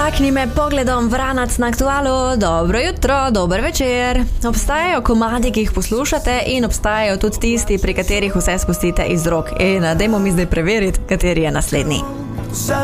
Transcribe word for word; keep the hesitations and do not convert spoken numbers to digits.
Dotakni me pogledom vranac na aktualu. Dobro jutro, dober večer. Obstajajo komadi, ki jih poslušate, in obstajajo tudi tisti, pri katerih vse spustite iz rok. In dajmo mi zdaj preveriti, kateri je naslednji.